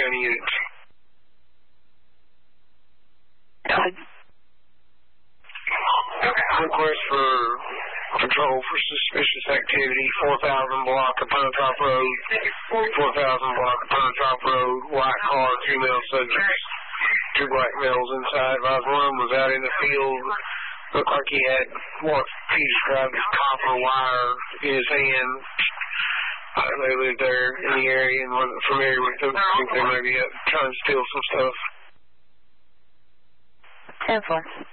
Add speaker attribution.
Speaker 1: County units. Request for control for suspicious activity, 4,000 block of Pine Top Road, 4,000 block of Pine Top Road, white car, 2 male subjects, 2 black males inside. One of them was out in the field, looked like he had what he described as copper wire in his hand. They lived there in the area and wasn't familiar with them. I think they may be trying to steal some stuff.
Speaker 2: 10-4.